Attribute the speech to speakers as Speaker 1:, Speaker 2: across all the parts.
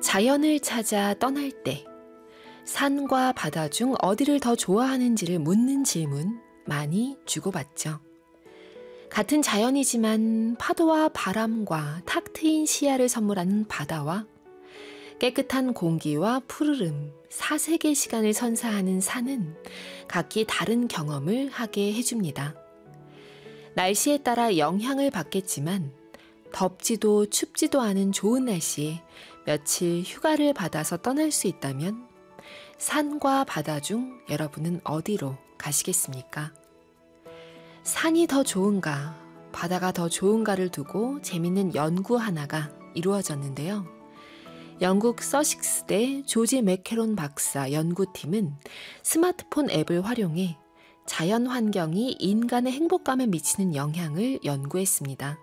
Speaker 1: 자연을 찾아 떠날 때 산과 바다 중 어디를 더 좋아하는지를 묻는 질문 많이 주고받죠. 같은 자연이지만 파도와 바람과 탁 트인 시야를 선물하는 바다와 깨끗한 공기와 푸르름, 사색의 시간을 선사하는 산은 각기 다른 경험을 하게 해줍니다. 날씨에 따라 영향을 받겠지만 덥지도 춥지도 않은 좋은 날씨에 며칠 휴가를 받아서 떠날 수 있다면 산과 바다 중 여러분은 어디로 가시겠습니까? 산이 더 좋은가, 바다가 더 좋은가를 두고 재밌는 연구 하나가 이루어졌는데요. 영국 서식스대 조지 맥케론 박사 연구팀은 스마트폰 앱을 활용해 자연 환경이 인간의 행복감에 미치는 영향을 연구했습니다.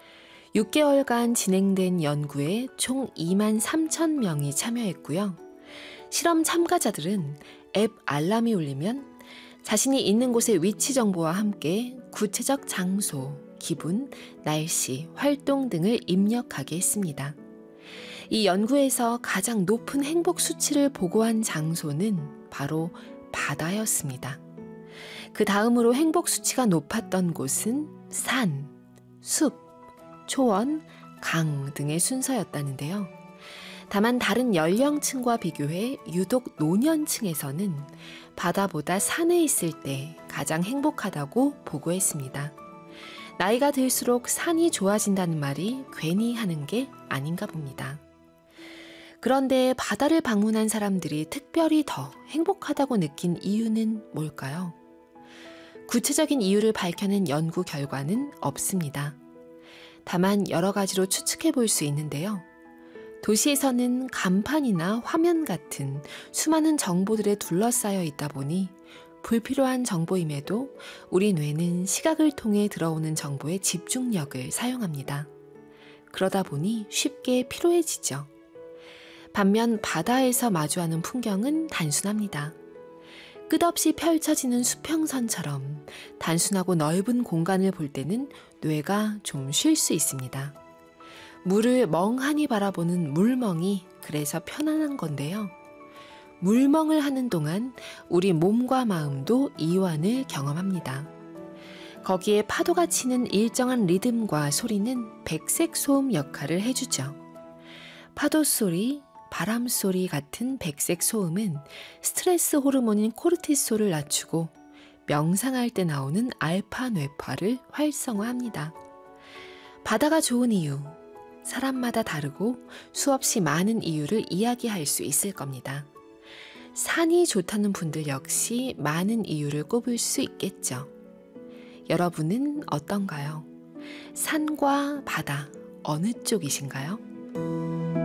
Speaker 1: 6개월간 진행된 연구에 총 23,000명이 참여했고요. 실험 참가자들은 앱 알람이 울리면 자신이 있는 곳의 위치 정보와 함께 구체적 장소, 기분, 날씨, 활동 등을 입력하게 했습니다. 이 연구에서 가장 높은 행복 수치를 보고한 장소는 바로 바다였습니다. 그 다음으로 행복 수치가 높았던 곳은 산, 숲, 초원, 강 등의 순서였다는데요. 다만 다른 연령층과 비교해 유독 노년층에서는 바다보다 산에 있을 때 가장 행복하다고 보고했습니다. 나이가 들수록 산이 좋아진다는 말이 괜히 하는 게 아닌가 봅니다. 그런데 바다를 방문한 사람들이 특별히 더 행복하다고 느낀 이유는 뭘까요? 구체적인 이유를 밝혀낸 연구 결과는 없습니다. 다만 여러 가지로 추측해 볼 수 있는데요. 도시에서는 간판이나 화면 같은 수많은 정보들에 둘러싸여 있다 보니 불필요한 정보임에도 우리 뇌는 시각을 통해 들어오는 정보의 집중력을 사용합니다. 그러다 보니 쉽게 피로해지죠. 반면 바다에서 마주하는 풍경은 단순합니다. 끝없이 펼쳐지는 수평선처럼 단순하고 넓은 공간을 볼 때는 뇌가 좀 쉴 수 있습니다. 물을 멍하니 바라보는 물멍이 그래서 편안한 건데요. 물멍을 하는 동안 우리 몸과 마음도 이완을 경험합니다. 거기에 파도가 치는 일정한 리듬과 소리는 백색 소음 역할을 해주죠. 파도 소리, 바람 소리 같은 백색 소음은 스트레스 호르몬인 코르티솔을 낮추고 명상할 때 나오는 알파 뇌파를 활성화합니다. 바다가 좋은 이유, 사람마다 다르고 수없이 많은 이유를 이야기할 수 있을 겁니다. 산이 좋다는 분들 역시 많은 이유를 꼽을 수 있겠죠. 여러분은 어떤가요? 산과 바다 어느 쪽이신가요?